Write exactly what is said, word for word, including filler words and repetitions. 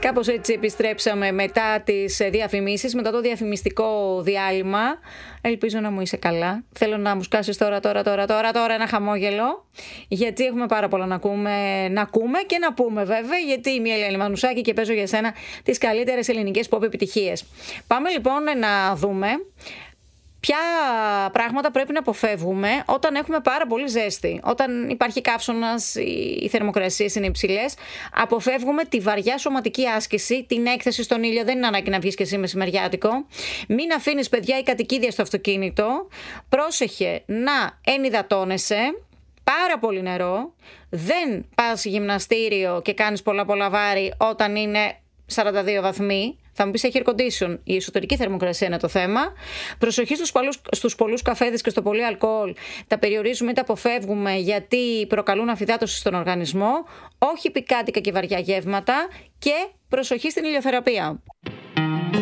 Κάπως έτσι επιστρέψαμε μετά τις διαφημίσεις, μετά το διαφημιστικό διάλειμμα. Ελπίζω να μου είσαι καλά. Θέλω να μου σκάσεις τώρα, τώρα, τώρα, τώρα, τώρα ένα χαμόγελο. Γιατί έχουμε πάρα πολλά να ακούμε, να ακούμε και να πούμε βέβαια. Γιατί είμαι η Ελένη Μανουσάκη και παίζω για σένα τις καλύτερες ελληνικές pop επιτυχίες. Πάμε λοιπόν να δούμε ποια πράγματα πρέπει να αποφεύγουμε όταν έχουμε πάρα πολύ ζέστη. Όταν υπάρχει καύσωνας, οι θερμοκρασίες είναι υψηλές. Αποφεύγουμε τη βαριά σωματική άσκηση, την έκθεση στον ήλιο. Δεν είναι ανάγκη να βγεις και εσύ μεσημεριάτικο. Μην αφήνεις παιδιά ή κατοικίδια στο αυτοκίνητο. Πρόσεχε να ενυδατώνεσαι. Πάρα πολύ νερό. Δεν πας γυμναστήριο και κάνεις πολλά πολλά βάρη όταν είναι σαράντα δύο βαθμοί. Θα μου πεις έχει air condition. Η εσωτερική θερμοκρασία είναι το θέμα. Προσοχή στους πολλούς, στους πολλούς καφέδες και στο πολύ αλκοόλ. Τα περιορίζουμε ή τα αποφεύγουμε γιατί προκαλούν αφυδάτωση στον οργανισμό. Όχι πικάτικα και βαριά γεύματα. Και προσοχή στην ηλιοθεραπεία.